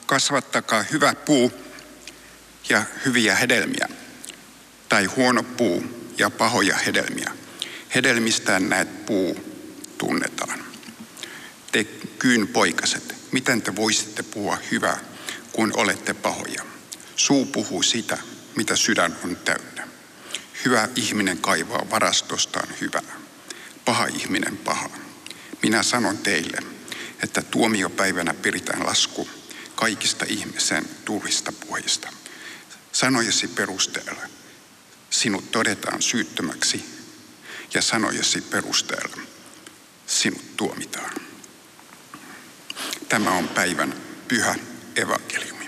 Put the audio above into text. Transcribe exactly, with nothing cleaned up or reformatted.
kasvattakaa hyvä puu ja hyviä hedelmiä, tai huono puu ja pahoja hedelmiä. Hedelmistään näet puu tunnetaan. Te kyynpoikaset, miten te voisitte puhua hyvää, kun olette pahoja? Suu puhuu sitä, mitä sydän on täynnä. Hyvä ihminen kaivaa varastostaan hyvää. Paha ihminen pahaa. Minä sanon teille, että tuomiopäivänä peritään lasku kaikista ihmisen turhista puheista. Sanojesi perusteella sinut todetaan syyttömäksi ja sanojesi perusteella sinut tuomitaan. Tämä on päivän pyhä evankeliumi.